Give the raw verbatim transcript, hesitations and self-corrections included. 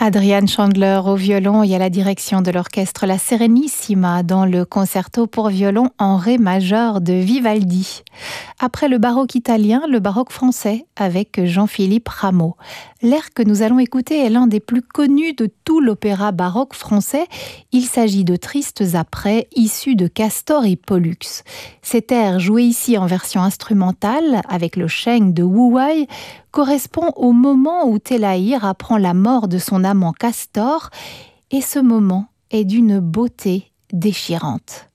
Adrian Chandler au violon et à la direction de l'orchestre La Serenissima dans le concerto pour violon en ré majeur de Vivaldi. Après le baroque italien, le baroque français avec Jean-Philippe Rameau. L'air que nous allons écouter est l'un des plus connus de tout l'opéra baroque français. Il s'agit de Tristes Apprêts issus de Castor et Pollux. Cet air joué ici en version instrumentale avec le sheng de Wu Wei correspond au moment où Télaïr apprend la mort de son amant Castor, et ce moment est d'une beauté déchirante.